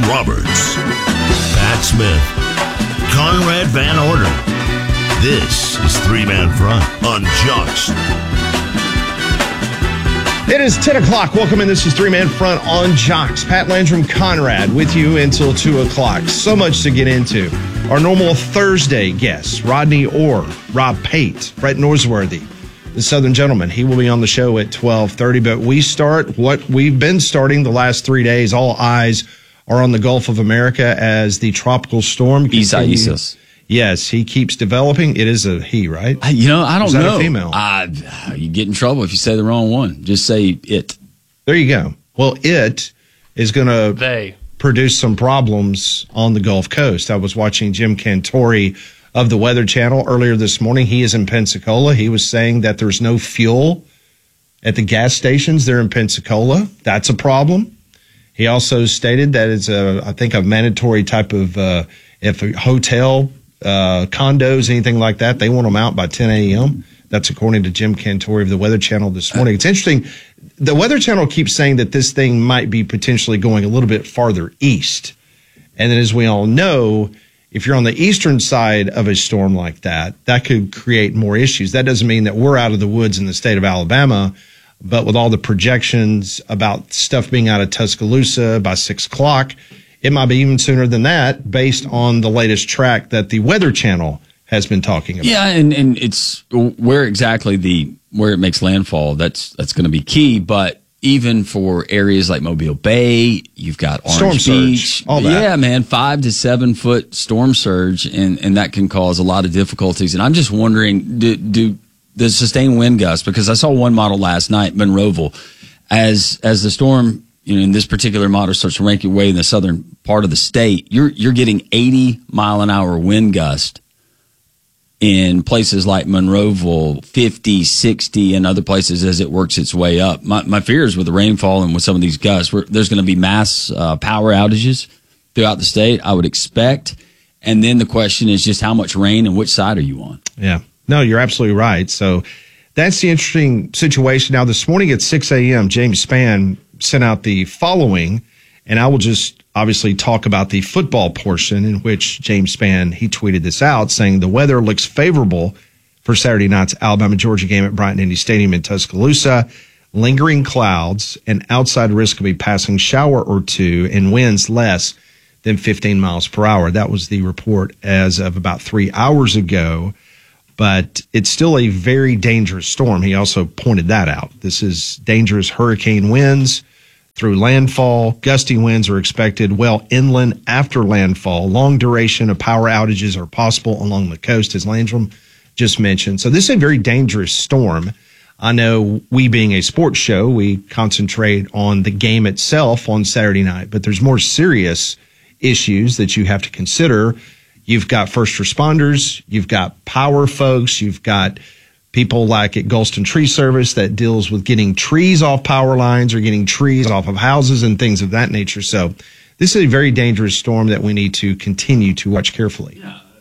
Roberts, Pat Smith, Conrad Van Orden. This is Three Man Front on Jocks. It is 10 o'clock. Welcome in. This is Three Man Front on Jocks. Pat Landrum, Conrad with you until 2 o'clock. So much to get into. Our normal Thursday guests, Rodney Orr, Rob Pate, Brett Norsworthy, the Southern Gentleman. He will be on the show at 12:30. But we start what we've been starting the last 3 days. All eyes are on the Gulf of America as the tropical storm Isaias. Yes, he keeps developing. It is a he, right? I don't know. A female? You get in trouble if you say the wrong one. Just say it. There you go. Well, it is going to produce some problems on the Gulf Coast. I was watching Jim Cantori of the Weather Channel earlier this morning. He is in Pensacola. He was saying that there's no fuel at the gas stations there in Pensacola. That's a problem. He also stated that it's I think a mandatory type of if a hotel, condos, anything like that, they want them out by 10 a.m. That's according to Jim Cantori of the Weather Channel this morning. It's interesting. The Weather Channel keeps saying that this thing might be potentially going a little bit farther east. And then as we all know, if you're on the eastern side of a storm like that, that could create more issues. That doesn't mean that we're out of the woods in the state of Alabama, but with all the projections about stuff being out of Tuscaloosa by 6 o'clock, it might be even sooner than that based on the latest track that the Weather Channel has been talking about. Yeah, and it's where exactly where it makes landfall, that's going to be key. But even for areas like Mobile Bay, you've got Orange Beach. All that. Yeah, man, 5 to 7 foot storm surge, and that can cause a lot of difficulties. And I'm just wondering, do the sustained wind gusts, because I saw one model last night, Monroeville, as the storm, in this particular model starts to make your way in the southern part of the state, you're getting 80 mile an hour wind gust in places like Monroeville, 50, 60, and other places as it works its way up. My fear is with the rainfall and with some of these gusts, there's going to be mass power outages throughout the state, I would expect. And then the question is just how much rain and which side are you on? Yeah. No, you're absolutely right. So that's the interesting situation. Now, this morning at 6 a.m., James Spann sent out the following, and I will just obviously talk about the football portion in which James Spann, he tweeted this out saying the weather looks favorable for Saturday night's Alabama-Georgia game at Bryant-Denny Stadium in Tuscaloosa. Lingering clouds, an outside risk of a passing shower or two, and winds less than 15 miles per hour. That was the report as of about 3 hours ago. But it's still a very dangerous storm. He also pointed that out. This is dangerous hurricane winds through landfall. Gusty winds are expected well inland after landfall. Long duration of power outages are possible along the coast, as Landrum just mentioned. So this is a very dangerous storm. I know we being a sports show, we concentrate on the game itself on Saturday night, but there's more serious issues that you have to consider. You've got first responders, you've got power folks, you've got people like at Gulfston Tree Service that deals with getting trees off power lines or getting trees off of houses and things of that nature. So this is a very dangerous storm that we need to continue to watch carefully.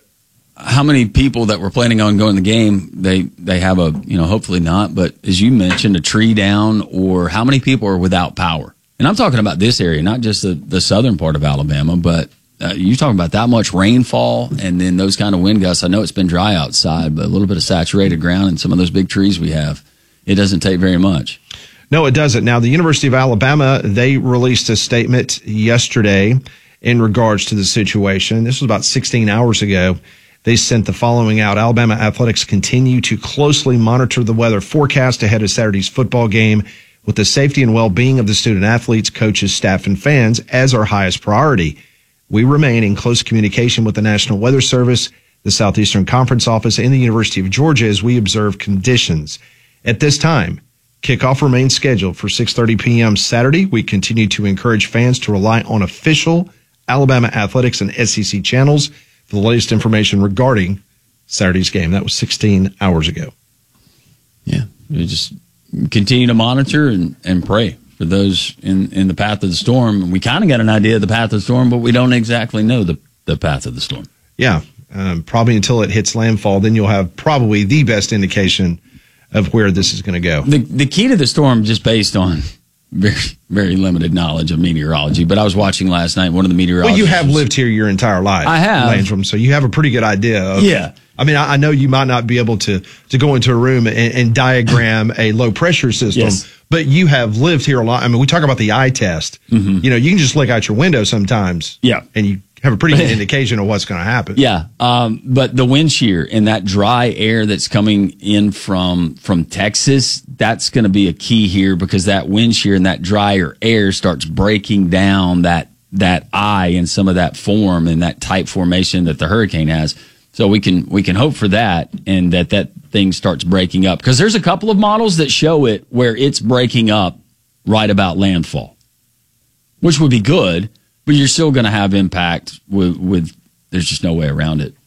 How many people that were planning on going to the game, they have a, hopefully not, but as you mentioned, a tree down, or how many people are without power? And I'm talking about this area, not just the southern part of Alabama, but you're talking about that much rainfall and then those kind of wind gusts. I know it's been dry outside, but a little bit of saturated ground and some of those big trees we have, it doesn't take very much. No, it doesn't. Now, the University of Alabama, they released a statement yesterday in regards to the situation. This was about 16 hours ago. They sent the following out. Alabama athletics continue to closely monitor the weather forecast ahead of Saturday's football game with the safety and well-being of the student athletes, coaches, staff, and fans as our highest priority. We remain in close communication with the National Weather Service, the Southeastern Conference Office, and the University of Georgia as we observe conditions. At this time, kickoff remains scheduled for 6:30 p.m. Saturday. We continue to encourage fans to rely on official Alabama athletics and SEC channels for the latest information regarding Saturday's game. That was 16 hours ago. Yeah, we just continue to monitor and pray for those in the path of the storm. We kind of got an idea of the path of the storm, but we don't exactly know the path of the storm. Yeah, probably until it hits landfall, then you'll have probably the best indication of where this is going to go. The key to the storm, just based on very, very limited knowledge of meteorology, but I was watching last night. One of the meteorologists. Well, you have lived here your entire life. I have. Landrum, so you have a pretty good idea of. Yeah. I mean, I know you might not be able to go into a room and diagram a low pressure system, Yes. but you have lived here a lot. I mean, we talk about the eye test. Mm-hmm. You know, you can just look out your window sometimes. Yeah. And you have a pretty good indication of what's going to happen. Yeah. But the wind shear and that dry air that's coming in from Texas, that's going to be a key here, because that wind shear and that drier air starts breaking down that eye and some of that form and that type formation that the hurricane has. So we can hope for that, and that thing starts breaking up, because there's a couple of models that show it where it's breaking up right about landfall, which would be good, but you're still going to have impact with there's just no way around it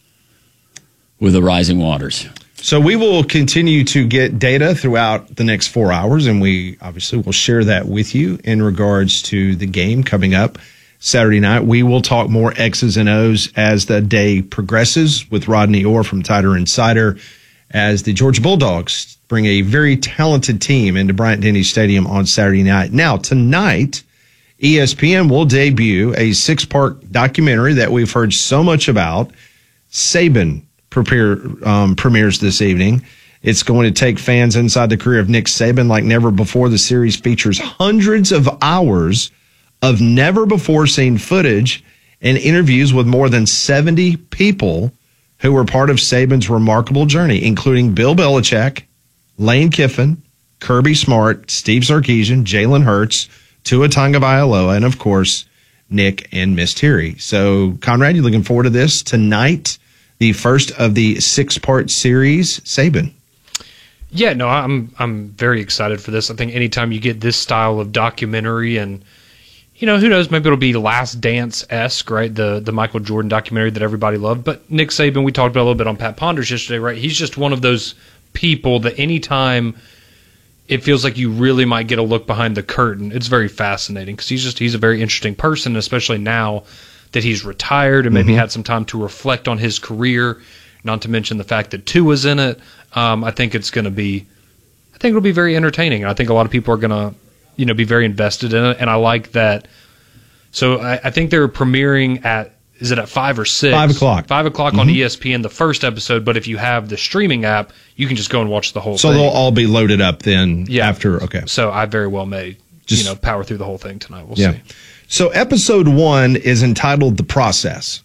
with the rising waters. So we will continue to get data throughout the next 4 hours, and we obviously will share that with you in regards to the game coming up Saturday night. We will talk more X's and O's as the day progresses with Rodney Orr from Tider Insider, as the Georgia Bulldogs bring a very talented team into Bryant-Denny Stadium on Saturday night. Now, tonight, ESPN will debut a 6-part documentary that we've heard so much about. Saban premieres this evening. It's going to take fans inside the career of Nick Saban like never before. The series features hundreds of hours of never-before-seen footage and interviews with more than 70 people who were part of Saban's remarkable journey, including Bill Belichick, Lane Kiffin, Kirby Smart, Steve Sarkisian, Jalen Hurts, Tua Tagovailoa, and, of course, Nick and Miss Terry. So, Conrad, you looking forward to this tonight, the first of the 6-part series, Saban? Yeah, no, I'm very excited for this. I think anytime you get this style of documentary, and you know, who knows, maybe it'll be Last Dance-esque, right? The Michael Jordan documentary that everybody loved. But Nick Saban, we talked about a little bit on Pat Ponders yesterday, right? He's just one of those people that anytime it feels like you really might get a look behind the curtain, it's very fascinating, because he's a very interesting person, especially now that he's retired and maybe had some time to reflect on his career, not to mention the fact that Tua's in it. I think it'll be very entertaining. I think a lot of people are going to, be very invested in it. And I like that. So I think they're premiering is it at 5 or 6? 5 o'clock. 5 o'clock on ESPN, the first episode. But if you have the streaming app, you can just go and watch the whole thing. So they'll all be loaded up then after. Okay. So I very well may, power through the whole thing tonight. We'll see. So episode 1 is entitled The Process.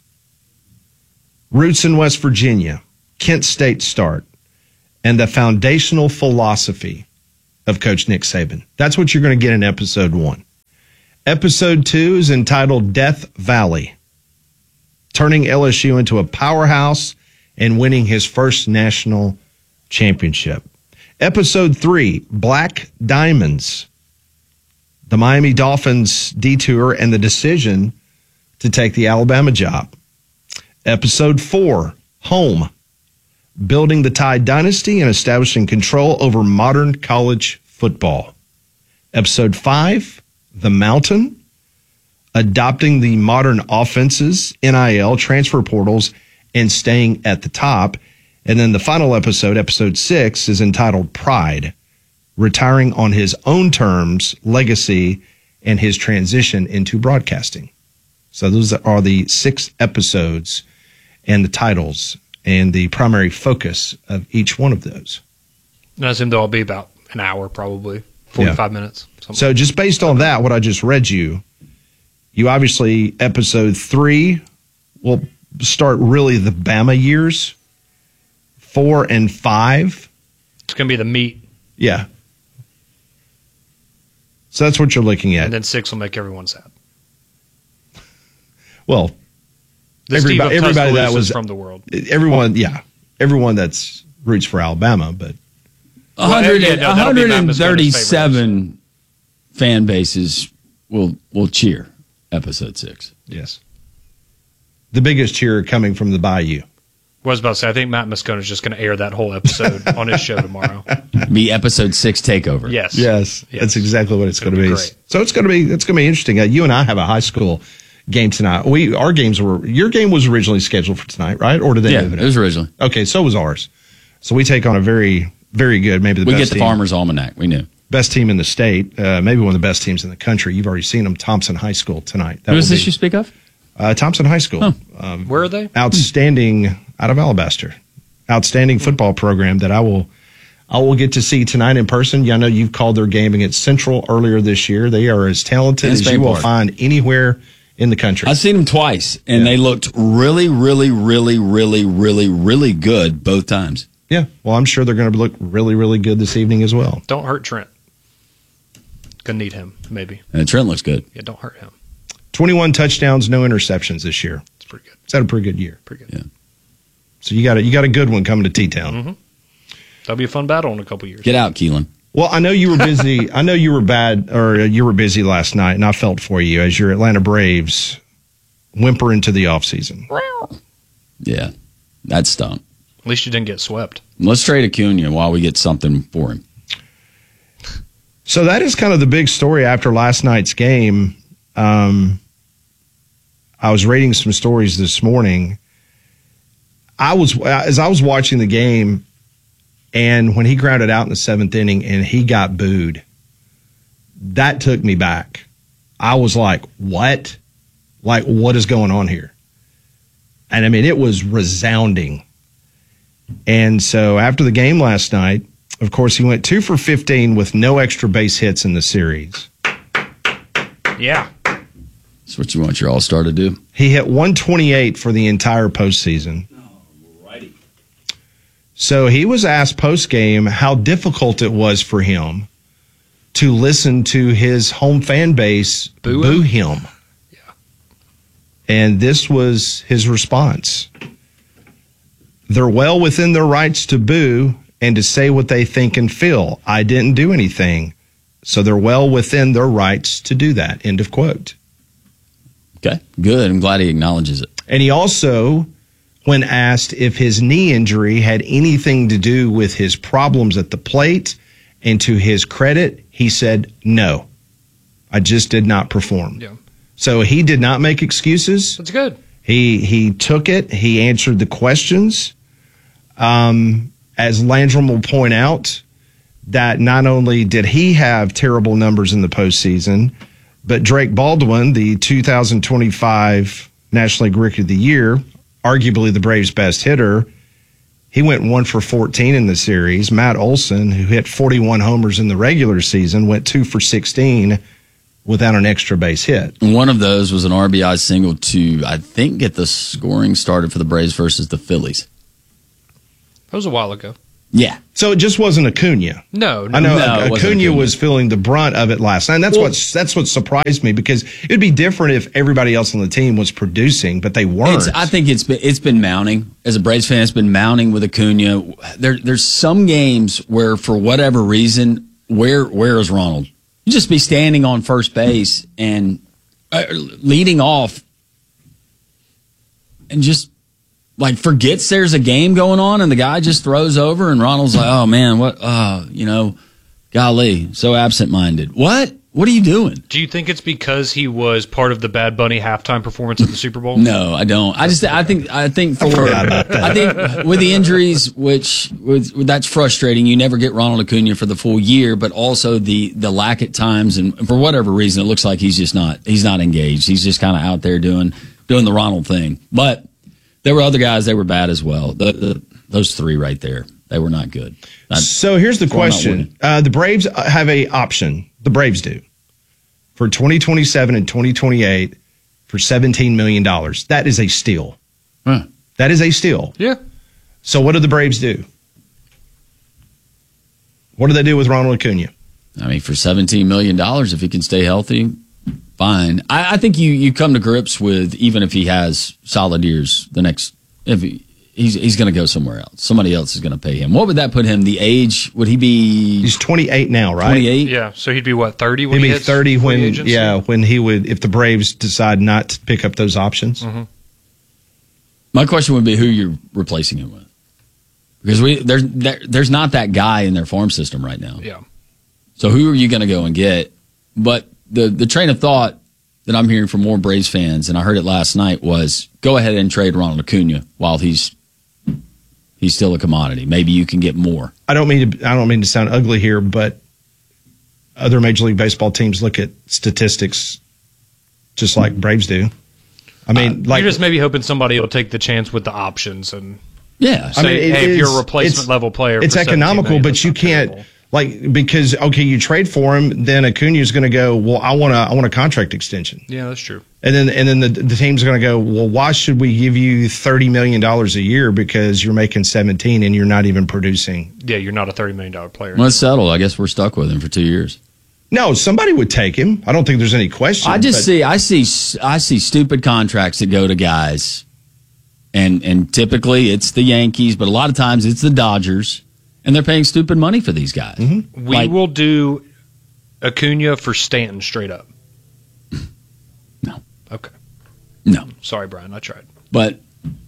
Roots in West Virginia, Kent State start, and the foundational philosophy of Coach Nick Saban. That's what you're going to get in episode 1. Episode 2 is entitled Death Valley, turning LSU into a powerhouse and winning his first national championship. Episode 3, Black Diamonds, the Miami Dolphins detour and the decision to take the Alabama job. Episode 4, Home, building the Tide dynasty and establishing control over modern college football. Episode 5, The Mountain, adopting the modern offenses, NIL, transfer portals, and staying at the top. And then the final episode, episode 6, is entitled Pride, retiring on his own terms, legacy, and his transition into broadcasting. So those are the 6 episodes and the titles and the primary focus of each one of those. And I assume they'll all be about an hour, probably 45 minutes. So just based on that, what I just read you obviously, episode 3 will start really the Bama years. 4 and 5. It's going to be the meat. Yeah. So that's what you're looking at. And then 6 will make everyone sad. Well, everybody that was from the world. Everyone that's roots for Alabama, but 137 fan bases will cheer episode 6. Yes. The biggest cheer coming from the Bayou. I was about to say, I think Matt Moscona is just going to air that whole episode on his show tomorrow. Be episode 6 takeover. Yes. That's exactly what it's going to be. Great. So it's going to be interesting. You and I have a high school game tonight. Your game was originally scheduled for tonight, right? Or did they move it? It was originally. Okay, so was ours. So we take on a very, very good, maybe the best We get the team. Farmer's Almanac. We knew. best team in the state, maybe one of the best teams in the country. You've already seen them, Thompson High School tonight. Who is this you speak of? Thompson High School. Where are they? Outstanding, out of Alabaster. Outstanding football program that I will get to see tonight in person. I know you've called their game against Central earlier this year. They are as talented as you will find anywhere in the country. I've seen them twice, and they looked really, really, really, really, really, really good both times. Yeah, well, I'm sure they're going to look really, really good this evening as well. Don't hurt Trent. Gonna need him, maybe. And Trent looks good. Yeah, don't hurt him. 21 touchdowns, no interceptions this year. It's pretty good. Is that a pretty good year? Pretty good. Yeah. So you got a good one coming to T-Town. Mm-hmm. That'll be a fun battle in a couple years. Get out, Keelan. Well, I know you were busy. I know you were busy last night, and I felt for you as your Atlanta Braves whimper into the offseason. Yeah, that stunk. At least you didn't get swept. Let's trade Acuna while we get something for him. So that is kind of the big story after last night's game. I was reading some stories this morning. As I was watching the game, and when he grounded out in the seventh inning and he got booed, that took me back. I was like, what? Like, what is going on here? And I mean, it was resounding. And so after the game last night, of course, he went 2 for 15 with no extra base hits in the series. Yeah. That's what you want your all-star to do. He hit 128 for the entire postseason. Alrighty. So he was asked post-game how difficult it was for him to listen to his home fan base boo him. Yeah. And this was his response. They're well within their rights to boo and to say what they think and feel. I didn't do anything. So they're well within their rights to do that. End of quote. Okay, good. I'm glad he acknowledges it. And he also, when asked if his knee injury had anything to do with his problems at the plate, and to his credit, he said, no, I just did not perform. Yeah. So he did not make excuses. That's good. He took it. He answered the questions. As Landrum will point out, that not only did he have terrible numbers in the postseason, but Drake Baldwin, the 2025 National League Rookie of the Year, arguably the Braves' best hitter, he went 1 for 14 in the series. Matt Olson, who hit 41 homers in the regular season, went 2 for 16 without an extra base hit. One of those was an RBI single to, I think, get the scoring started for the Braves versus the Phillies. That was a while ago. Yeah. So it just wasn't Acuna. No. I know it wasn't Acuna was feeling the brunt of it last night. And that's what surprised me, because it'd be different if everybody else on the team was producing, but they weren't. I think it's been mounting. As a Braves fan, it's been mounting with Acuna. There's some games where, for whatever reason, where is Ronald? You just be standing on first base and leading off, and just like forgets there's a game going on, and the guy just throws over, and Ronald's like, oh man, what, golly, so absent-minded. What are you doing? Do you think it's because he was part of the Bad Bunny halftime performance at the Super Bowl? No, I don't. I think with the injuries, that's frustrating. You never get Ronald Acuna for the full year, but also the lack at times, and for whatever reason, it looks like he's not engaged. He's just kind of out there doing the Ronald thing. But there were other guys that were bad as well. Those three right there, they were not good. So here's the question. The Braves have a option. The Braves do. For 2027 and 2028 for $17 million. That is a steal. Huh. That is a steal. Yeah. So what do the Braves do? What do they do with Ronald Acuna? I mean, for $17 million, if he can stay healthy, fine. I think you come to grips with, even if he has solid years, he's going to go somewhere else. Somebody else is going to pay him. What would that put him? The age, would he be? He's 28 now, right? 28? Yeah, so he'd be what, 30 when He'd he be hits 30 free agency? when he would, if the Braves decide not to pick up those options. Mm-hmm. My question would be who you're replacing him with. Because there's not that guy in their farm system right now. Yeah. So who are you going to go and get? But the train of thought that I'm hearing from more Braves fans, and I heard it last night, was go ahead and trade Ronald Acuna while he's still a commodity. Maybe you can get more. I don't mean to sound ugly here, but other Major League Baseball teams look at statistics just like Braves do. I mean, like you're just maybe hoping somebody will take the chance with the options and Yeah. say, hey, if you're a replacement level player, it's for $17 economical, million, but that's you not can't terrible. because you trade for him, then Acuna is going to go, well, I want a contract extension, Yeah, that's true. and then the team's going to go, well, why should we give you $30 million a year because you're making 17 and you're not even producing? Yeah, you're not a $30 million player. Well, it's settled. I guess we're stuck with him for 2 years. No, somebody would take him. I don't think there's any question. I see stupid contracts that go to guys, and typically it's the Yankees, but a lot of times it's the Dodgers, and they're paying stupid money for these guys. Mm-hmm. We will do Acuna for Stanton straight up. No, Okay. no, Sorry, Brian. I tried. but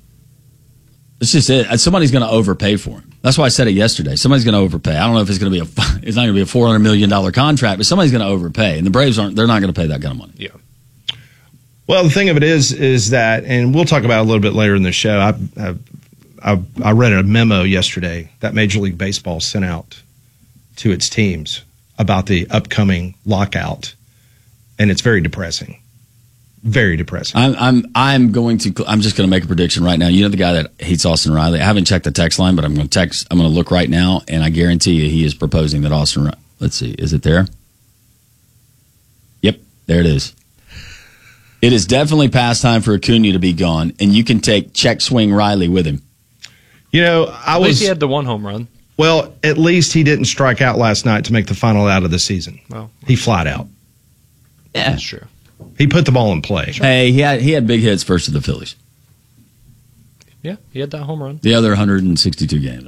it's just it. Somebody's going to overpay for him. That's why I said it yesterday. Somebody's going to overpay. I don't know if it's going to be it's not going to be a $400 million contract, but somebody's going to overpay, and the Braves they're not going to pay that kind of money. Yeah. Well, the thing of it is that, and we'll talk about it a little bit later in the show. I read a memo yesterday that Major League Baseball sent out to its teams about the upcoming lockout, and it's very depressing. Very depressing. I'm just going to make a prediction right now. You know the guy that hates Austin Riley. I haven't checked the text line, but I'm going to look right now, and I guarantee you he is proposing that Austin Riley. Let's see, is it there? Yep, there it is. It is definitely past time for Acuna to be gone, and you can take check swing Riley with him. You know, At least he had the one home run. well, at least he didn't strike out last night to make the final out of the season. Well, He flat out. Yeah, that's true. He put the ball in play. Hey, he had big hits versus the Phillies. Yeah, he had that home run. The other 162 games.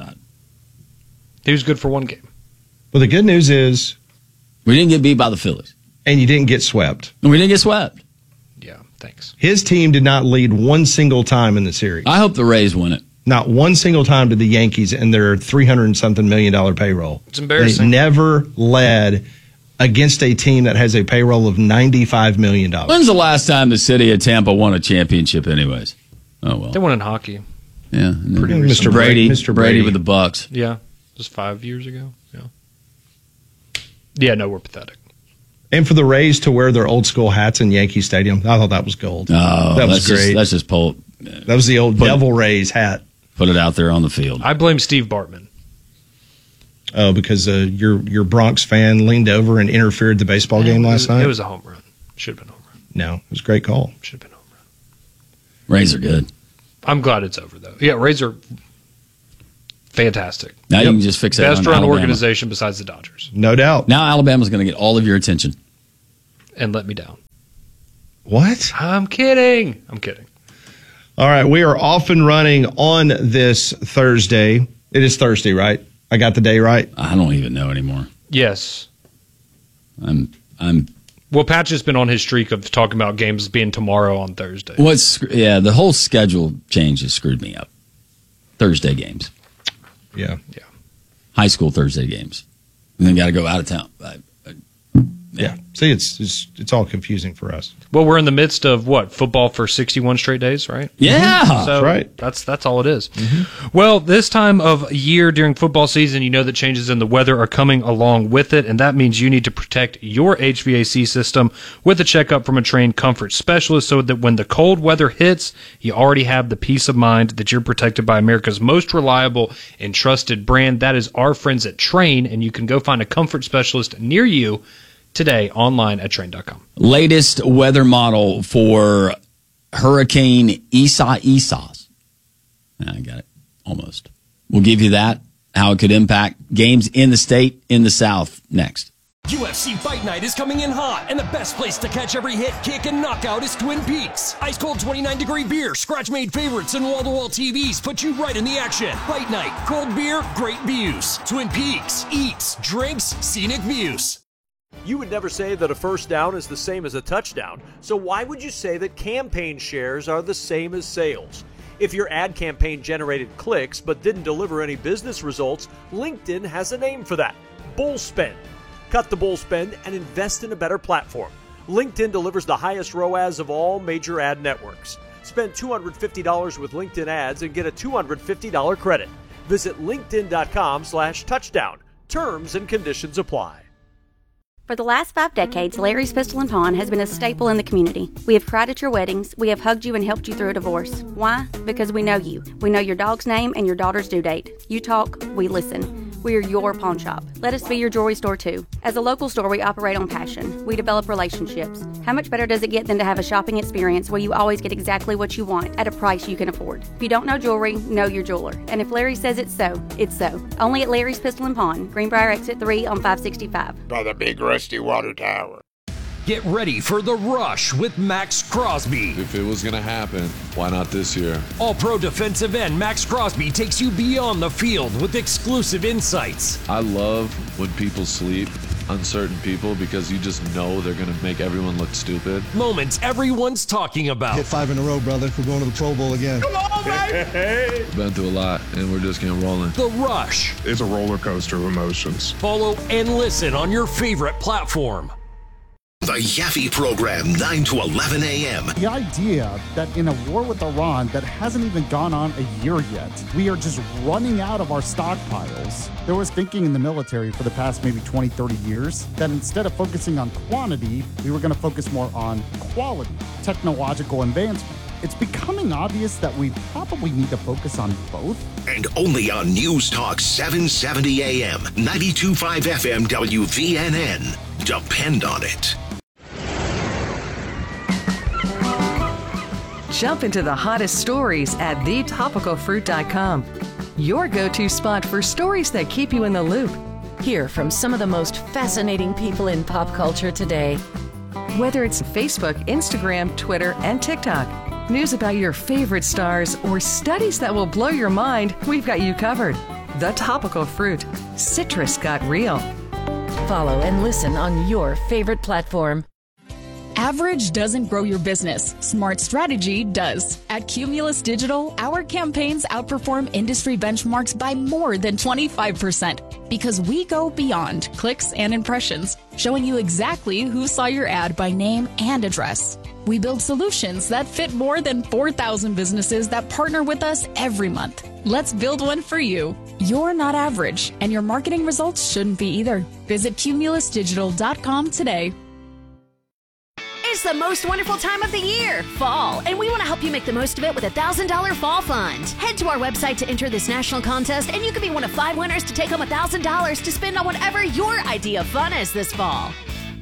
He was good for one game. Well, the good news is, We didn't get beat by the Phillies, and you didn't get swept. and we didn't get swept. Yeah, thanks. His team did not lead one single time in the series. I hope the Rays win it. Not one single time to the Yankees and their $300-something million payroll. It's embarrassing. They never led against a team that has a payroll of $95 million. When's the last time the city of Tampa won a championship anyways? Oh, well. They won in hockey. Yeah. and then Mr. Brady. Mr. Brady with the Bucks. Yeah, just 5 years ago. Yeah. Yeah, no, we're pathetic. And for the Rays to wear their old school hats in Yankee Stadium, I thought that was gold. Oh, that was great. Let's just That was the old Devil Rays hat. put it out there on the field. I blame Steve Bartman. Oh, because your Bronx fan leaned over and interfered the baseball game last night? It was a home run. Should have been a home run. No, it was a great call. Should have been a home run. Rays are good. I'm glad it's over, though. Yeah, Rays are fantastic. Now you can just fix it Best on run Alabama. organization besides the Dodgers. No doubt. Now Alabama's going to get all of your attention. And let me down. What? I'm kidding. I'm kidding. All right, we are off and running on this Thursday. It is Thursday, right? I got the day right? I don't even know anymore. Yes. I'm Well, Patch has been on his streak of talking about games being tomorrow on Thursday. the whole schedule change has screwed me up. Thursday games. Yeah. Yeah. High school Thursday games. And then got to go out of town. Yeah. See, it's all confusing for us. Well, we're in the midst of football for 61 straight days, right? Yeah. So right. That's all it is. Well, this time of year during football season, you know that changes in the weather are coming along with it, and that means you need to protect your HVAC system with a checkup from a trained comfort specialist so that when the cold weather hits, you already have the peace of mind that you're protected by America's most reliable and trusted brand. That is our friends at Train, and you can go find a comfort specialist near you today online at train.com. Latest weather model for Hurricane Isaias. I got it. Almost. We'll give you that, how it could impact games in the state, in the South, next. UFC Fight Night is coming in hot, and the best place to catch every hit, kick, and knockout is Twin Peaks. Ice cold 29-degree beer, scratch-made favorites, and wall-to-wall TVs put you right in the action. Fight Night, cold beer, great views. Twin Peaks, eats, drinks, scenic views. You would never say that a first down is the same as a touchdown, so why would you say that campaign shares are the same as sales? If your ad campaign generated clicks but didn't deliver any business results, LinkedIn has a name for that: bull spend. Cut the bull spend and invest in a better platform. LinkedIn delivers the highest ROAS of all major ad networks. Spend $250 with LinkedIn ads and get a $250 credit. Visit linkedin.com/touchdown. Terms and conditions apply. For the last 5 decades, Larry's Pistol and Pawn has been a staple in the community. We have cried at your weddings. We have hugged you and helped you through a divorce. Why? Because we know you. We know your dog's name and your daughter's due date. You talk, we listen. We are your pawn shop. Let us be your jewelry store too. As a local store, we operate on passion. We develop relationships. How much better does it get than to have a shopping experience where you always get exactly what you want at a price you can afford? If you don't know jewelry, know your jeweler. And if Larry says it's so, it's so. Only at Larry's Pistol and Pawn, Greenbrier Exit 3 on 565. By the big rusty water tower. Get ready for The Rush with Max Crosby. If it was going to happen, why not this year? All-pro defensive end Max Crosby takes you beyond the field with exclusive insights. I love when people sleep, uncertain people, because you just know they're going to make everyone look stupid. Moments everyone's talking about. Hit 5 in a row, brother. We're going to the Pro Bowl again. Come on, baby! We've been through a lot, and we're just getting rolling. The Rush. It's a roller coaster of emotions. Follow and listen on your favorite platform. The Yaffe Program, 9 to 11 a.m. The idea that in a war with Iran that hasn't even gone on a year yet, we are just running out of our stockpiles. There was thinking in the military for the past maybe 20, 30 years that instead of focusing on quantity, we were going to focus more on quality, technological advancement. It's becoming obvious that we probably need to focus on both. And only on News Talk 770 AM, 92.5 FM WVNN. Depend on it. Jump into the hottest stories at thetopicalfruit.com. Your go-to spot for stories that keep you in the loop. Hear from some of the most fascinating people in pop culture today. Whether it's Facebook, Instagram, Twitter, and TikTok, news about your favorite stars, or studies that will blow your mind, we've got you covered. The Topical Fruit. Citrus got real. Follow and listen on your favorite platform. Average doesn't grow your business. Smart strategy does. At Cumulus Digital, our campaigns outperform industry benchmarks by more than 25% because we go beyond clicks and impressions, showing you exactly who saw your ad by name and address. We build solutions that fit more than 4,000 businesses that partner with us every month. Let's build one for you. You're not average, and your marketing results shouldn't be either. Visit cumulusdigital.com today. It's the most wonderful time of the year, fall, and we want to help you make the most of it with a $1,000 fall fund. Head to our website to enter this national contest, and you could be one of 5 winners to take home $1,000 to spend on whatever your idea of fun is this fall.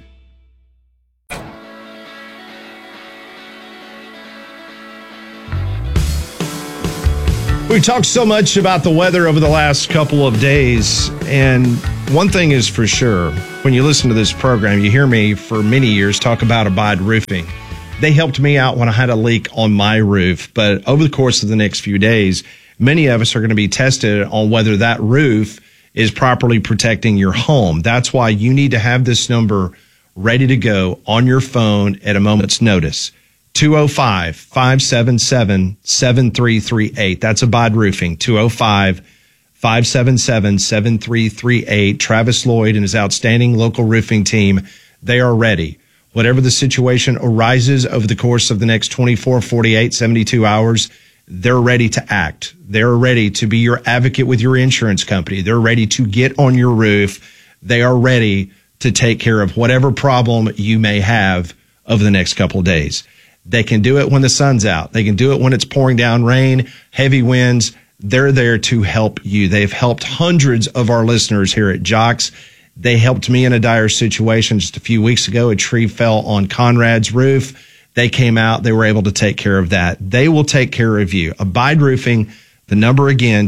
We talked so much about the weather over the last couple of days, and one thing is for sure, when you listen to this program, you hear me for many years talk about Abide Roofing. They helped me out when I had a leak on my roof, but over the course of the next few days, many of us are going to be tested on whether that roof is properly protecting your home. That's why you need to have this number ready to go on your phone at a moment's notice. 205-577-7338. That's Abide Roofing. 205-577-7338. Travis Lloyd and his outstanding local roofing team, they are ready. Whatever the situation arises over the course of the next 24, 48, 72 hours, they're ready to act. They're ready to be your advocate with your insurance company. They're ready to get on your roof. They are ready to take care of whatever problem you may have over the next couple of days. They can do it when the sun's out. They can do it when it's pouring down rain, heavy winds. They're there to help you. They've helped hundreds of our listeners here at Jocks. They helped me in a dire situation just a few weeks ago. A tree fell on Conrad's roof. They came out. They were able to take care of that. They will take care of you. Abide Roofing, the number again,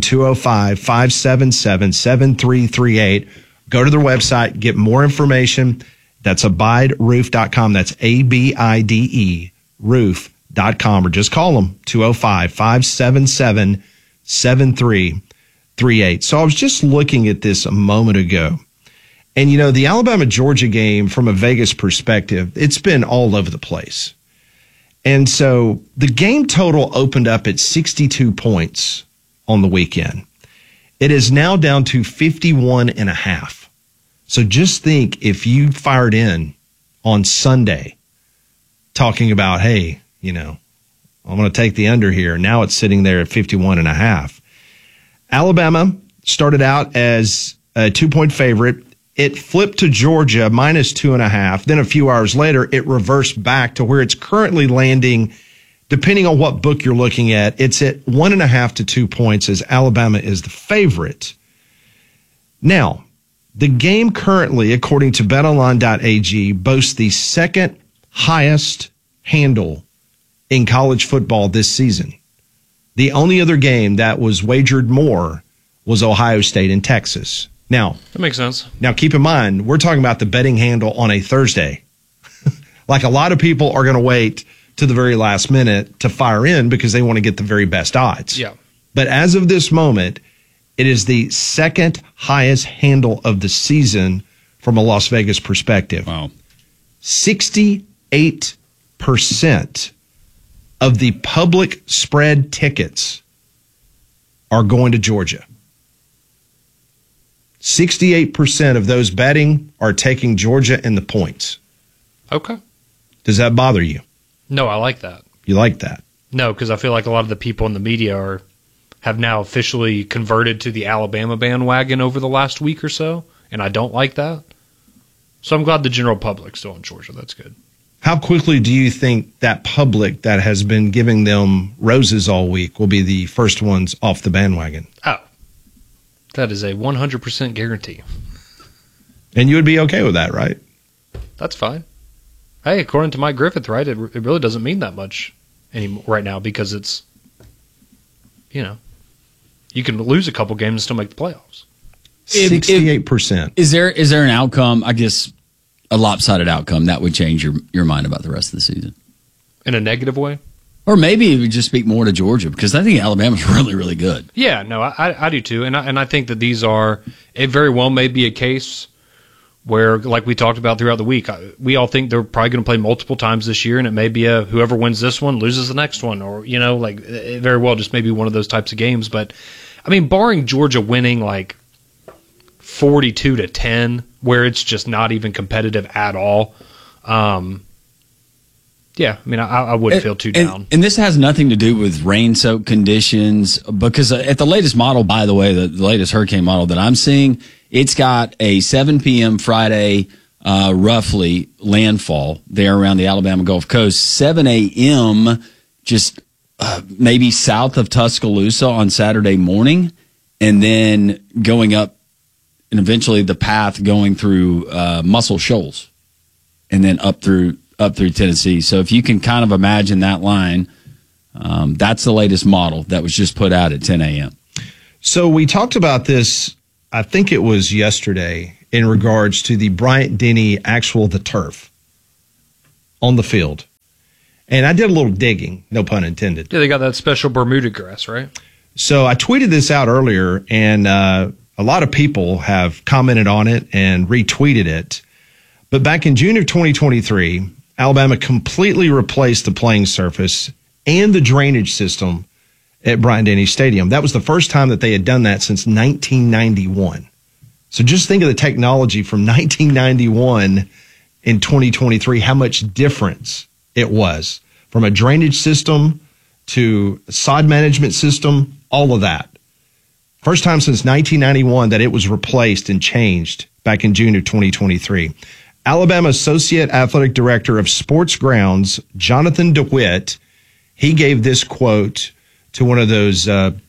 205-577-7338. Go to their website, get more information. That's abideroof.com. That's ABIDE. roof.com, or just call them 205-577-7338. So I was just looking at this a moment ago, and you know, the Alabama-Georgia game from a Vegas perspective, it's been all over the place. And so the game total opened up at 62 points on the weekend. It is now down to 51.5. So just think if you fired in on Sunday talking about, hey, you know, I'm going to take the under here. Now it's sitting there at 51.5. Alabama started out as a 2-point favorite it flipped to Georgia minus 2.5. Then a few hours later, it reversed back to where it's currently landing. Depending on what book you're looking at, it's at 1.5 to 2 points as Alabama is the favorite. Now, the game currently, according to betonline.ag, boasts the second highest handle in college football this season. The only other game that was wagered more was Ohio State and Texas. Now, that makes sense. Now, keep in mind, we're talking about the betting handle on a Thursday. Like a lot of people are going to wait to the very last minute to fire in because they want to get the very best odds. Yeah. But as of this moment, it is the second highest handle of the season from a Las Vegas perspective. Wow. 68% of the public spread tickets are going to Georgia. 68% of those betting are taking Georgia and the points. Okay. Does that bother you? No, I like that. You like that? No, because I feel like a lot of the people in the media have now officially converted to the Alabama bandwagon over the last week or so, and I don't like that. So I'm glad the general public's still in Georgia. That's good. How quickly do you think that public that has been giving them roses all week will be the first ones off the bandwagon? Oh, that is a 100% guarantee. And you would be okay with that, right? That's fine. Hey, according to Mike Griffith, right, it really doesn't mean that much anymore right now because it's, you can lose a couple games and still make the playoffs. 68%. Is there an outcome, I guess, a lopsided outcome that would change your mind about the rest of the season? In a negative way? Or maybe it would just speak more to Georgia because I think Alabama's really, really good. Yeah, no, I do too. And I think that it very well may be a case where, like we talked about throughout the week, we all think they're probably going to play multiple times this year, and it may be whoever wins this one loses the next one, or, it very well just may be one of those types of games. But, I mean, barring Georgia winning like 42-10, where it's just not even competitive at all, yeah, I mean, I wouldn't feel too down. And this has nothing to do with rain-soaked conditions because at the latest model, by the way, the latest hurricane model that I'm seeing, it's got a 7 p.m. Friday, roughly, landfall there around the Alabama Gulf Coast. 7 a.m. just maybe south of Tuscaloosa on Saturday morning, and then going up, and eventually the path going through Muscle Shoals, and then up through Tennessee. So if you can kind of imagine that line, that's the latest model that was just put out at 10 a.m. So we talked about this, I think it was yesterday, in regards to the Bryant-Denny the turf on the field. And I did a little digging, no pun intended. Yeah, they got that special Bermuda grass, right? So I tweeted this out earlier, and a lot of people have commented on it and retweeted it. But back in June of 2023, Alabama completely replaced the playing surface and the drainage system at Bryant-Denny Stadium. That was the first time that they had done that since 1991. So just think of the technology from 1991 in 2023, how much difference it was from a drainage system to a sod management system, all of that. First time since 1991 that it was replaced and changed back in June of 2023. Alabama Associate Athletic Director of Sports Grounds, Jonathan DeWitt, he gave this quote to one of those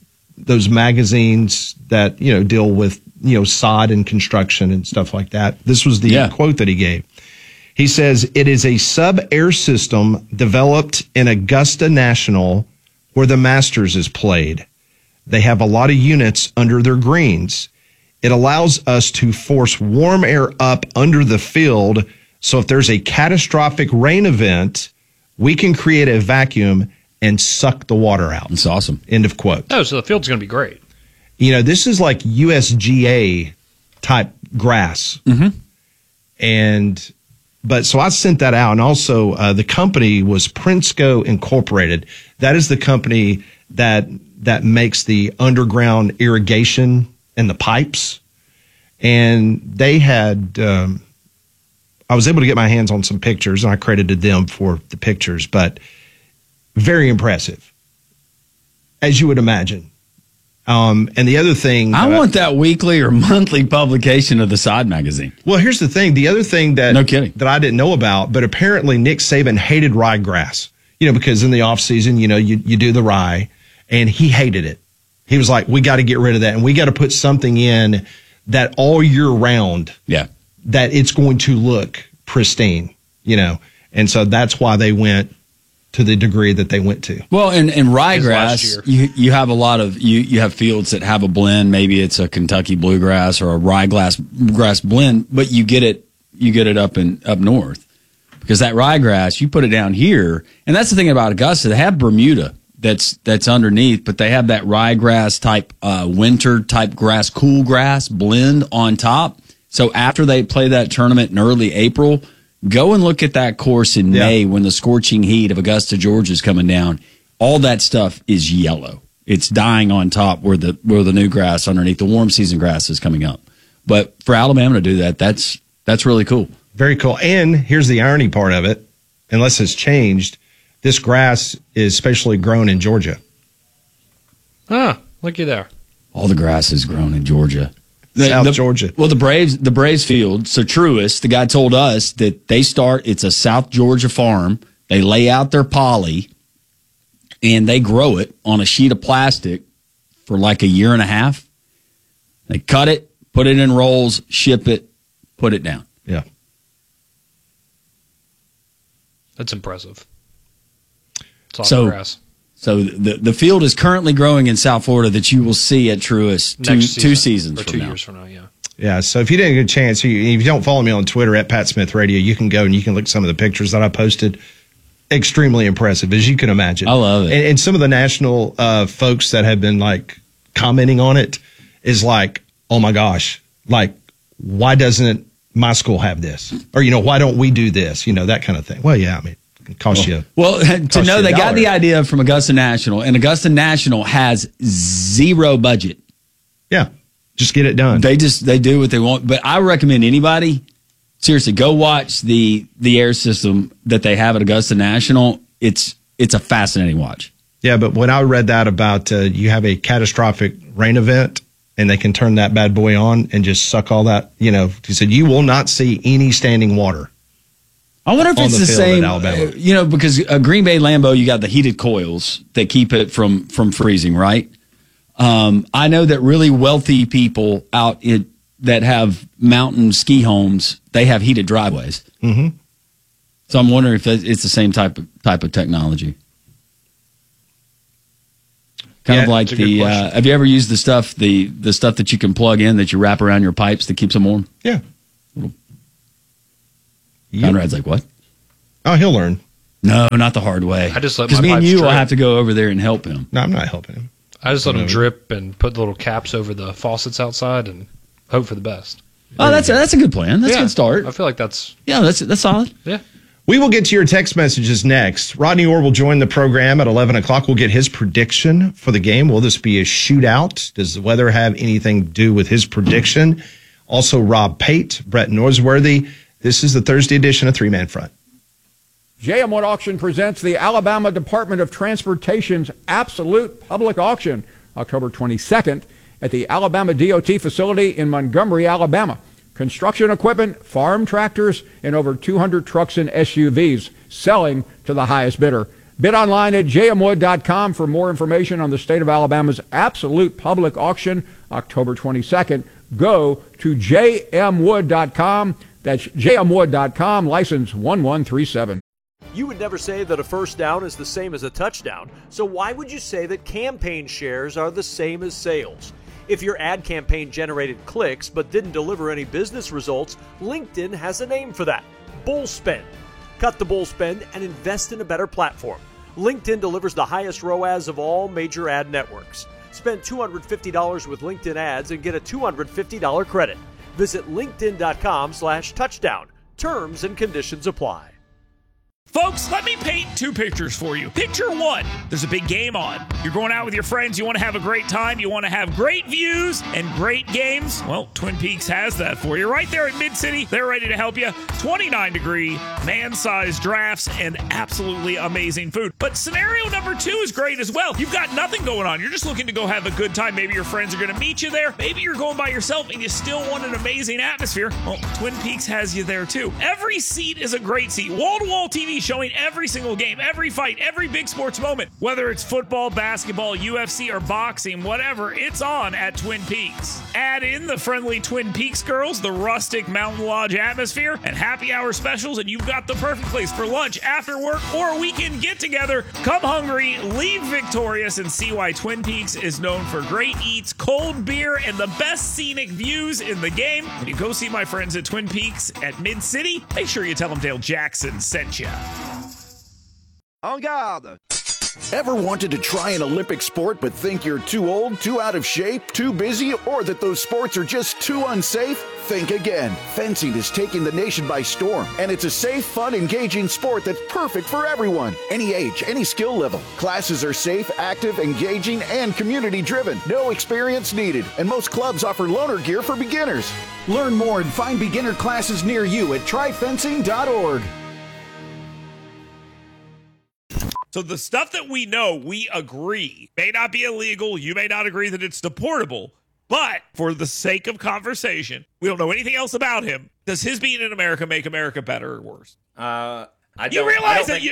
magazines that, deal with, sod and construction and stuff like that. This was the quote that he gave. He says, "It is a sub-air system developed in Augusta National where the Masters is played. They have a lot of units under their greens. It allows us to force warm air up under the field, so if there's a catastrophic rain event, we can create a vacuum and suck the water out." That's awesome. End of quote. Oh, so the field's going to be great. This is like USGA type grass. Mm-hmm. So I sent that out. And also the company was Prinsco Incorporated. That is the company that makes the underground irrigation and the pipes. And they had, I was able to get my hands on some pictures, and I credited them for the pictures, but very impressive, as you would imagine. And the other thing, I want that weekly or monthly publication of the Side magazine. Well, here's the thing. The other thing that that I didn't know about, but apparently Nick Saban hated ryegrass. Because in the off season, you do the rye, and he hated it. He was like, "We got to get rid of that, and we got to put something in that all year round, that it's going to look pristine." And so that's why they went to the degree that they went to. Well, and ryegrass, you have a lot of you have fields that have a blend. Maybe it's a Kentucky bluegrass or a ryegrass blend, but you get it up north, because that ryegrass, you put it down here, and that's the thing about Augusta. They have Bermuda that's underneath, but they have that ryegrass type winter type grass, cool grass blend on top. So after they play that tournament in early April, go and look at that course in May when the scorching heat of Augusta, Georgia is coming down. All that stuff is yellow. It's dying on top where the new grass underneath the warm season grass is coming up. But for Alabama to do that, that's really cool. Very cool. And here's the irony part of it. Unless it's changed, this grass is specially grown in Georgia. Looky there. All the grass is grown in Georgia. South Georgia. Well, the Braves field, so Truist, the guy told us that it's a South Georgia farm. They lay out their poly, and they grow it on a sheet of plastic for like a year and a half. They cut it, put it in rolls, ship it, put it down. Yeah. That's impressive. It's all grass. So the field is currently growing in South Florida that you will see at Truist two seasons or from 2 now. years from now, yeah. Yeah, so if you didn't get a chance, if you don't follow me on Twitter at Pat Smith Radio, you can go and you can look at some of the pictures that I posted. Extremely impressive, as you can imagine. I love it. And some of the national folks that have been like commenting on it is like, oh my gosh, like, why doesn't my school have this? Or, why don't we do this? That kind of thing. Well, yeah, I mean, it costs you. Well, to know they got the idea from Augusta National, and Augusta National has zero budget. Yeah, just get it done. They do what they want. But I recommend anybody, seriously, go watch the air system that they have at Augusta National. It's a fascinating watch. Yeah, but when I read that about you have a catastrophic rain event, and they can turn that bad boy on and just suck all that, he said you will not see any standing water. I wonder if it's the same, because Green Bay Lambeau, you got the heated coils that keep it from freezing, right? I know that really wealthy people that have mountain ski homes, they have heated driveways. Mm-hmm. So I'm wondering if it's the same type of technology. Kind of like have you ever used the stuff that you can plug in that you wrap around your pipes that keeps them warm? Yeah. Conrad's like, what? Oh, he'll learn. No, not the hard way. I just let my because me and pipes you drip. will have to go over there and help him. No, I'm not helping him. I just let them drip and put the little caps over the faucets outside and hope for the best. Oh, that's a good plan. That's a good start. I feel like that's solid. Yeah. We will get to your text messages next. Rodney Orr will join the program at 11 o'clock. We'll get his prediction for the game. Will this be a shootout? Does the weather have anything to do with his prediction? Also, Rob Pate, Brett Norsworthy. This is the Thursday edition of Three Man Front. JM Wood Auction presents the Alabama Department of Transportation's Absolute Public Auction, October 22nd, at the Alabama DOT facility in Montgomery, Alabama. Construction equipment, farm tractors, and over 200 trucks and SUVs selling to the highest bidder. Bid online at jmwood.com for more information on the state of Alabama's Absolute Public Auction, October 22nd. Go to jmwood.com. That's jmwood.com, license 1137. You would never say that a first down is the same as a touchdown, so why would you say that campaign shares are the same as sales? If your ad campaign generated clicks but didn't deliver any business results, LinkedIn has a name for that: bull spend. Cut the bull spend and invest in a better platform. LinkedIn delivers the highest ROAS of all major ad networks. Spend $250 with LinkedIn ads and get a $250 credit. Visit linkedin.com/touchdown. Terms and conditions apply. Folks, let me paint two pictures for you. Picture one, there's a big game on. You're going out with your friends, you want to have a great time, you want to have great views and great games. Well, Twin Peaks has that for you. Right there in Mid-City, they're ready to help you. 29-degree, man-sized drafts, and absolutely amazing food. But scenario number 2 is great as well. You've got nothing going on. You're just looking to go have a good time. Maybe your friends are going to meet you there. Maybe you're going by yourself and you still want an amazing atmosphere. Well, Twin Peaks has you there too. Every seat is a great seat. Wall-to-wall TV showing every single game, every fight, every big sports moment. Whether it's football, basketball, UFC, or boxing, whatever, it's on at Twin Peaks. Add in the friendly Twin Peaks girls, the rustic Mountain Lodge atmosphere, and happy hour specials, and you've got the perfect place for lunch, after work, or a weekend get-together. Come hungry, leave victorious, and see why Twin Peaks is known for great eats, cold beer, and the best scenic views in the game. When you go see my friends at Twin Peaks at Mid-City, make sure you tell them Dale Jackson sent you. En garde! Ever wanted to try an Olympic sport but think you're too old, too out of shape, too busy, or that those sports are just too unsafe? Think again. Fencing is taking the nation by storm, and it's a safe, fun, engaging sport that's perfect for everyone. Any age, any skill level. Classes are safe, active, engaging, and community-driven. No experience needed, and most clubs offer loaner gear for beginners. Learn more and find beginner classes near you at tryfencing.org. So the stuff that we know, we agree, may not be illegal. You may not agree that it's deportable. But for the sake of conversation, we don't know anything else about him. Does his being in America make America better or worse? I don't think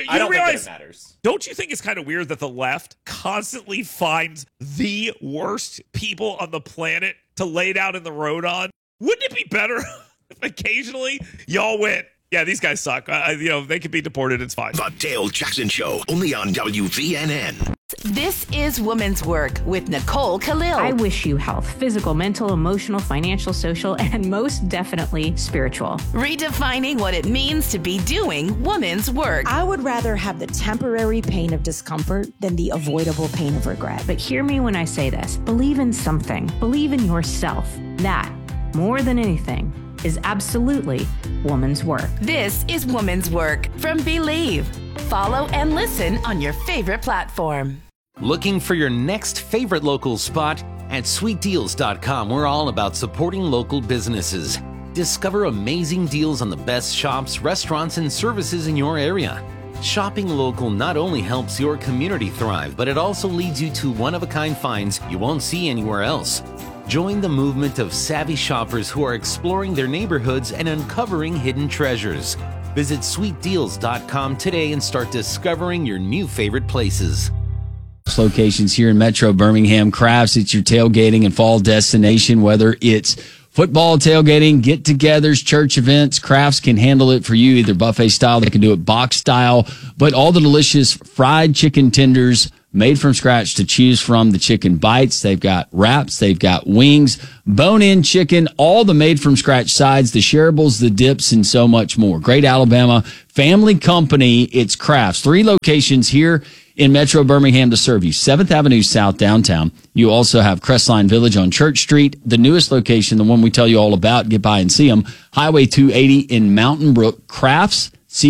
it matters. Don't you think it's kind of weird that the left constantly finds the worst people on the planet to lay down in the road on? Wouldn't it be better if occasionally y'all went, yeah, these guys suck. They could be deported. It's fine. The Dale Jackson Show, only on WVNN. This is Woman's Work with Nicole Khalil. I wish you health, physical, mental, emotional, financial, social, and most definitely spiritual. Redefining what it means to be doing woman's work. I would rather have the temporary pain of discomfort than the avoidable pain of regret. But hear me when I say this. Believe in something. Believe in yourself. That, more than anything, is absolutely woman's work. This is Woman's Work from Believe. Follow and listen on your favorite platform. Looking for your next favorite local spot? At sweetdeals.com, we're all about supporting local businesses. Discover amazing deals on the best shops, restaurants, and services in your area. Shopping local not only helps your community thrive, but it also leads you to one-of-a-kind finds you won't see anywhere else. Join the movement of savvy shoppers who are exploring their neighborhoods and uncovering hidden treasures. Visit sweetdeals.com today and start discovering your new favorite places. Locations here in Metro Birmingham. Crafts, it's your tailgating and fall destination, whether it's football tailgating, get-togethers, church events. Crafts can handle it for you, either buffet style, they can do it box style, but all the delicious fried chicken tenders made from scratch to choose from. The chicken bites, they've got wraps, they've got wings, bone-in chicken, all the made from scratch sides, the shareables, the dips, and so much more. Great Alabama family company. It's Crafts. 3 locations here in Metro Birmingham to serve you. 7th Avenue South downtown. You also have Crestline Village on Church Street. The newest location, the one we tell you all about, get by and see them, Highway 280 in Mountain Brook. Crafts,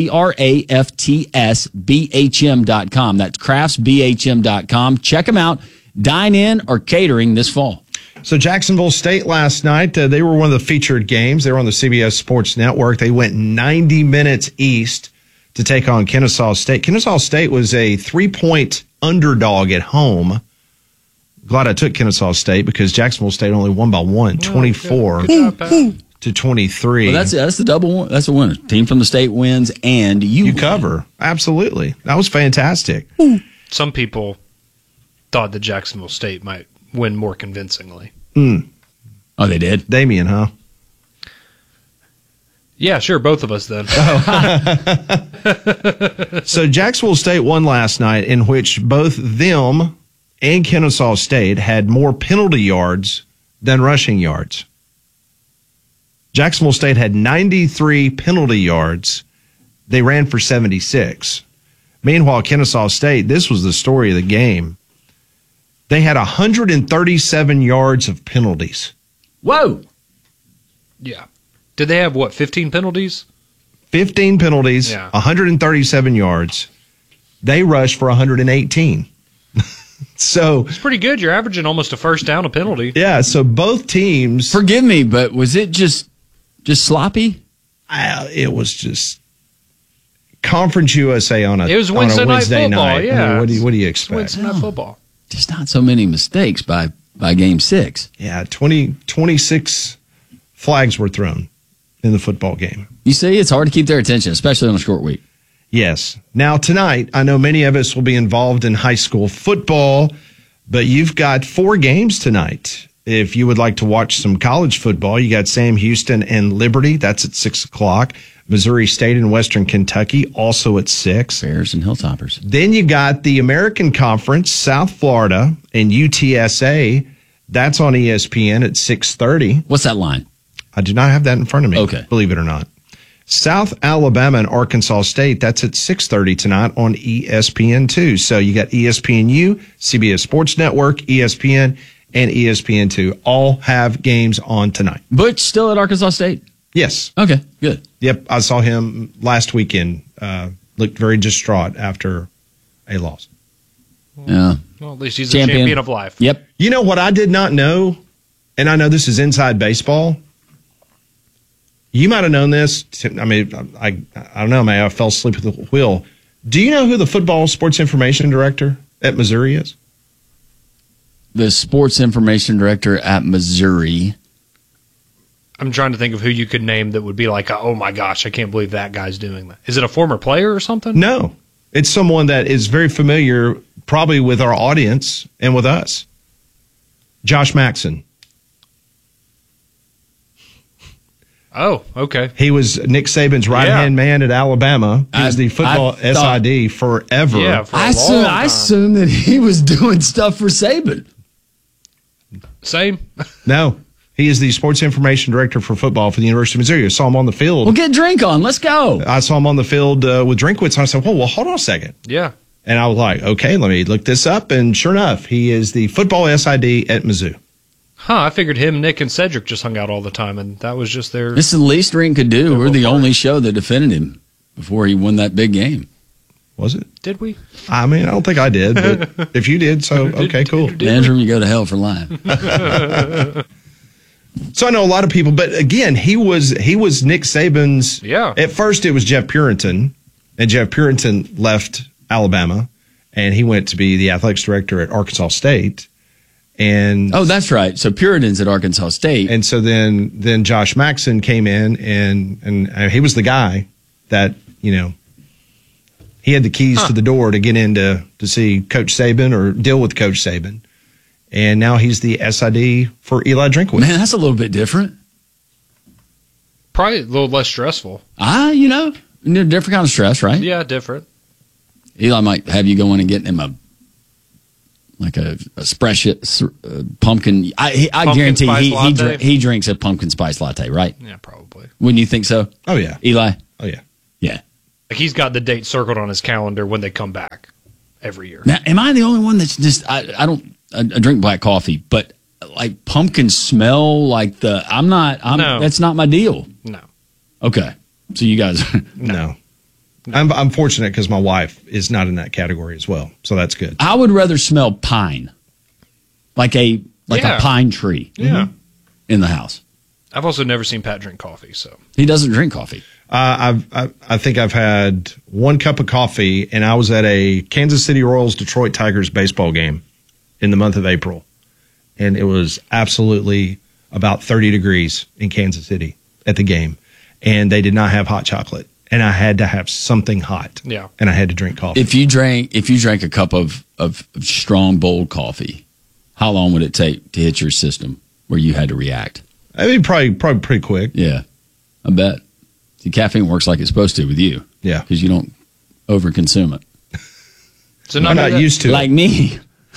CRAFTSBHM.com. That's craftsbhm.com. Check them out. Dine in or catering this fall. So Jacksonville State last night, they were one of the featured games. They were on the CBS Sports Network. They went 90 minutes east to take on Kennesaw State. Kennesaw State was a 3-point underdog at home. Glad I took Kennesaw State because Jacksonville State only won by 1, 24 to 23. Well, that's the double one. That's a winner. Team from the state wins, and you cover. Absolutely. That was fantastic. Some people thought that Jacksonville State might win more convincingly. Oh, they did? Damien, huh? Yeah, sure. Both of us then. So Jacksonville State won last night, in which both them and Kennesaw State had more penalty yards than rushing yards. Jacksonville State had 93 penalty yards. They ran for 76. Meanwhile, Kennesaw State, this was the story of the game. They had 137 yards of penalties. Whoa! Yeah. Did they have, 15 penalties? 15 penalties, Yeah. 137 yards. They rushed for 118. So it's pretty good. You're averaging almost a first down a penalty. Yeah, so both teams. Forgive me, but was it just sloppy? It was just Conference USA on a Wednesday night football, yeah. I mean, what do you expect? Wednesday night football. Just not so many mistakes by game 6. Yeah, 26 flags were thrown in the football game. You see, it's hard to keep their attention, especially on a short week. Yes. Now, tonight, I know many of us will be involved in high school football, but you've got 4 games tonight. If you would like to watch some college football, you got Sam Houston and Liberty. That's at 6 o'clock. Missouri State and Western Kentucky, also at 6. Bears and Hilltoppers. Then you got the American Conference, South Florida and UTSA. That's on ESPN at 6:30. What's that line? I do not have that in front of me, okay. Believe it or not. South Alabama and Arkansas State, that's at 6:30 tonight on ESPN2. So you got ESPNU, CBS Sports Network, ESPN, and ESPN2 all have games on tonight. Butch still at Arkansas State? Yes. Okay, good. Yep, I saw him last weekend. Looked very distraught after a loss. Yeah. Well, at least he's a champion of life. Yep. You know what I did not know, and I know this is inside baseball. You might have known this. I mean, I don't know. Maybe I fell asleep at the wheel. Do you know who the football sports information director at Missouri is? The sports information director at Missouri. I'm trying to think of who you could name that would be like, oh my gosh, I can't believe that guy's doing that. Is it a former player or something? No. It's someone that is very familiar probably with our audience and with us. Josh Maxson. Oh, okay. He was Nick Saban's right-hand man at Alabama. He was the football SID forever. Yeah, for I assumed that he was doing stuff for Saban. Same. No. He is the sports information director for football for the University of Missouri. I saw him on the field. Well, get Drink on. Let's go. I saw him on the field with Drinkwitz, and I said, well, hold on a second. Yeah. And I was like, okay, let me look this up. And sure enough, he is the football SID at Mizzou. Huh, I figured him, Nick, and Cedric just hung out all the time, and that was just their... This is the least Drink could do. We're the only show that defended him before he won that big game. Was it? Did we? I mean, I don't think I did, but if you did, so okay, cool. Andrew, you go to hell for lying. So I know a lot of people, but again, he was Nick Saban's. Yeah. At first, it was Jeff Purinton, and Jeff Purinton left Alabama, and he went to be the athletics director at Arkansas State. And that's right. So Purinton's at Arkansas State, and so then Josh Maxson came in, and he was the guy that he had the keys to the door to get in to see Coach Saban or deal with Coach Saban. And now he's the SID for Eli Drinkwitz. Man, that's a little bit different. Probably a little less stressful. Different kind of stress, right? Yeah, different. Eli might have you going and getting him a spread pumpkin. I guarantee he drinks a pumpkin spice latte, right? Yeah, probably. Wouldn't you think so? Oh, yeah. Eli? Oh, yeah. Yeah. Like he's got the date circled on his calendar when they come back every year. Now, am I the only one that's just, I drink black coffee, but like pumpkin smell like no. That's not my deal. No. Okay. So you guys. No. I'm fortunate because my wife is not in that category as well. So that's good. I would rather smell pine. Like a pine tree. Yeah. In the house. I've also never seen Pat drink coffee, so. He doesn't drink coffee. I think I've had one cup of coffee, and I was at a Kansas City Royals Detroit Tigers baseball game in the month of April, and it was absolutely about 30 degrees in Kansas City at the game, and they did not have hot chocolate, and I had to have something hot. Yeah, and I had to drink coffee. If you drank a cup of strong bold coffee, how long would it take to hit your system where you had to react? I mean, probably pretty quick. Yeah, I bet. See, caffeine works like it's supposed to with you. Yeah, because you don't overconsume it. So I'm not used to like it. Me.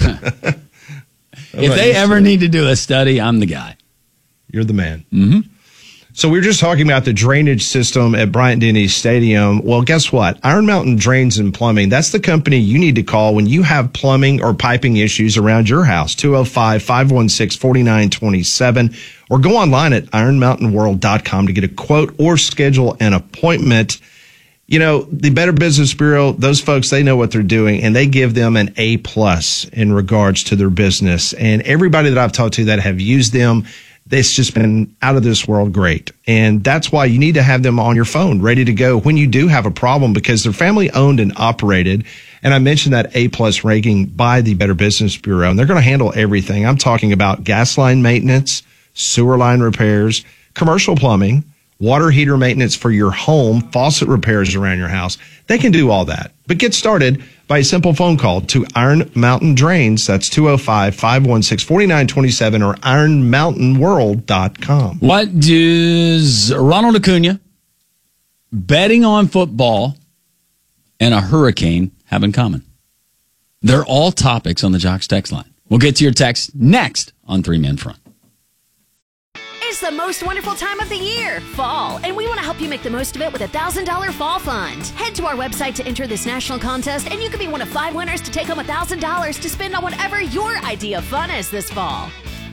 If they ever need to do a study, I'm the guy. You're the man. Mm-hmm. So we were just talking about the drainage system at Bryant-Denny Stadium. Well, guess what? Iron Mountain Drains and Plumbing, that's the company you need to call when you have plumbing or piping issues around your house. 205-516-4927. Or go online at ironmountainworld.com to get a quote or schedule an appointment. You know, the Better Business Bureau, those folks, they know what they're doing, and they give them an A+ in regards to their business. And everybody that I've talked to that have used them, It's just been out of this world great. And that's why you need to have them on your phone, ready to go when you do have a problem, because they're family owned and operated. And I mentioned that A+ ranking by the Better Business Bureau, and they're going to handle everything. I'm talking about gas line maintenance, sewer line repairs, commercial plumbing, water heater maintenance for your home, faucet repairs around your house. They can do all that. But get started by a simple phone call to Iron Mountain Drains. That's 205-516-4927 or ironmountainworld.com. What does Ronald Acuna, betting on football, and a hurricane have in common? They're all topics on the Jocks text line. We'll get to your text next on Three Man Front. It's the most wonderful time of the year, fall, and we want to help you make the most of it with a $1,000 fall fund. Head to our website to enter this national contest, and you could be one of 5 winners to take home $1,000 to spend on whatever your idea of fun is this fall.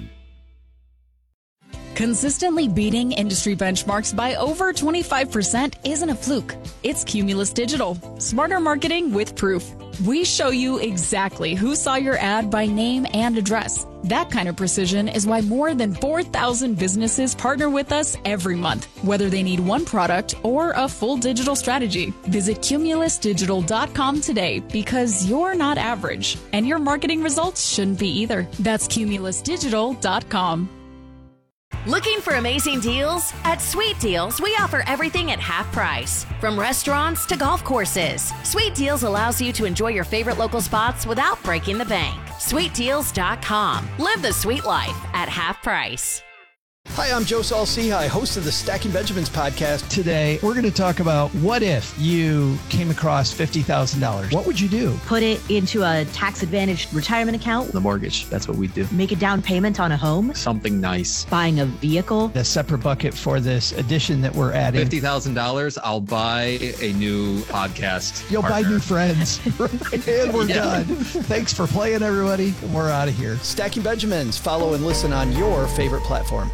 Consistently beating industry benchmarks by over 25% isn't a fluke. It's Cumulus Digital. Smarter marketing with proof. We show you exactly who saw your ad by name and address. That kind of precision is why more than 4,000 businesses partner with us every month, whether they need one product or a full digital strategy. Visit cumulusdigital.com today, because you're not average, and your marketing results shouldn't be either. That's cumulusdigital.com. Looking for amazing deals? At Sweet Deals, we offer everything at half price. From restaurants to golf courses, Sweet Deals allows you to enjoy your favorite local spots without breaking the bank. SweetDeals.com. Live the sweet life at half price. Hi, I'm Joe Saul-Sehy, host of the Stacking Benjamins podcast. Today, we're going to talk about what if you came across $50,000. What would you do? Put it into a tax-advantaged retirement account. The mortgage, that's what we do. Make a down payment on a home. Something nice. Buying a vehicle. A separate bucket for this addition that we're adding. $50,000, I'll buy a new podcast You'll partner. buy new friends. And we're done. Thanks for playing, everybody. We're out of here. Stacking Benjamins. Follow and listen on your favorite platform.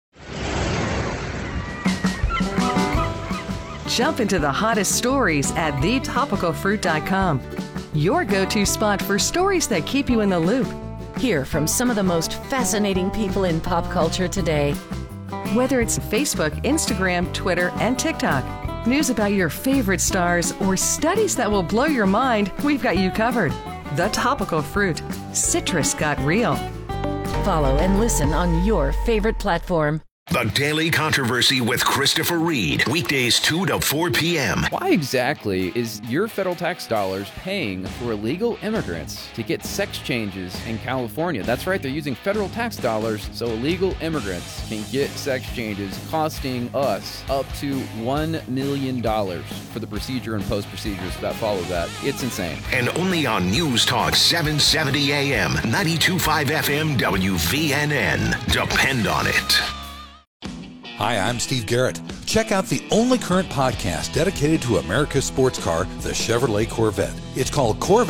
Jump into the hottest stories at thetopicalfruit.com. Your go-to spot for stories that keep you in the loop. Hear from some of the most fascinating people in pop culture today. Whether it's Facebook, Instagram, Twitter, and TikTok, news about your favorite stars, or studies that will blow your mind, we've got you covered. The Topical Fruit. Citrus got real. Follow and listen on your favorite platform. The Daily Controversy with Christopher Reed. Weekdays 2 to 4 p.m. Why exactly is your federal tax dollars paying for illegal immigrants to get sex changes in California? That's right, they're using federal tax dollars so illegal immigrants can get sex changes, costing us up to $1 million for the procedure and post-procedures that follow that. It's insane. And only on News Talk 770 AM, 92.5 FM, WVNN. Depend on it. Hi, I'm Steve Garrett. Check out the only current podcast dedicated to America's sports car, the Chevrolet Corvette. It's called Corvette